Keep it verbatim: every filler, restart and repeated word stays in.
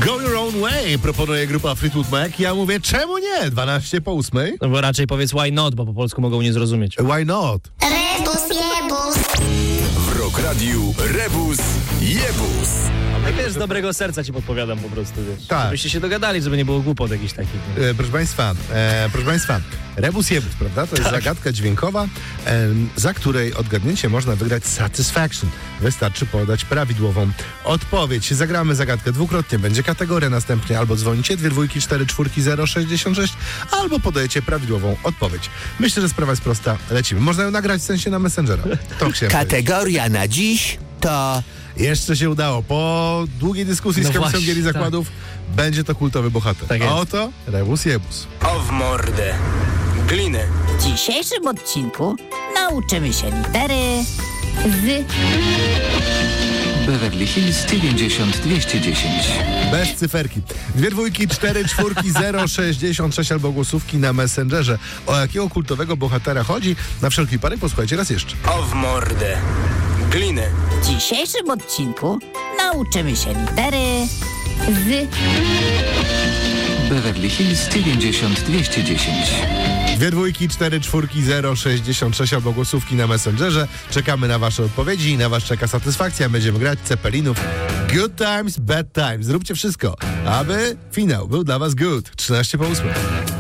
Go Your Own Way proponuje grupa Fleetwood Mac. Ja mówię, czemu nie? dwanaście po ósmej. No bo raczej powiedz why not, bo po polsku mogą nie zrozumieć. Why not? Rebus, jebus. W Rock Radiu Rebus Jebus. Ja też z dobrego serca ci podpowiadam po prostu, wiesz. Tak. Żebyście się dogadali, żeby nie było głupot jakichś takich. Nie? E, proszę Państwa, e, proszę Państwa, Rebus Jebus, prawda? To jest Tak. zagadka dźwiękowa, e, za której odgadnięcie można wygrać Satisfaction. Wystarczy podać prawidłową odpowiedź. Zagramy zagadkę dwukrotnie. Będzie kategoria następnie albo dzwonicie dwie dwójki, cztery czwórki, zero sześćdziesiąt sześć, albo podajecie prawidłową odpowiedź. Myślę, że sprawa jest prosta. Lecimy. Można ją nagrać w sensie na Messengera. To chciałem Kategoria na dziś to... Jeszcze się udało. Po długiej dyskusji No z Komisją właśnie, Gier i tak. Zakładów będzie to kultowy bohater. Tak A jest. oto Rebus Jebus. O w mordę. Glinę. W dzisiejszym odcinku nauczymy się litery z. Beverly Hills dziewięćdziesiąt dwieście dziesięć. Bez cyferki. Dwie dwójki, cztery czwórki, zero sześćdziesiąt sześć albo głosówki na Messengerze. O jakiego kultowego bohatera chodzi? Na wszelki wypadek posłuchajcie raz jeszcze. O w mordę. Glinę. W dzisiejszym odcinku nauczymy się litery z. Beverly Hills dziewięćdziesiąt dwieście dziesięć. Dwie dwójki, cztery czwórki, zero sześćdziesiąt sześć albo głosówki na Messengerze. Czekamy na wasze odpowiedzi i na was czeka satysfakcja. Będziemy grać Ceppelinów. Good times, bad times. Zróbcie wszystko, aby finał był dla was good. trzynaście po ósmej.